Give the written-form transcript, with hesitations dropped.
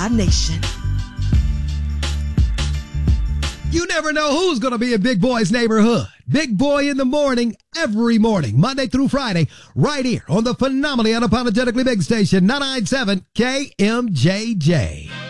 our nation. You never know who's going to be in Big Boy's neighborhood. Big Boy in the morning, every morning, Monday through Friday, right here on the phenomenally unapologetically big station, 997 KMJJ.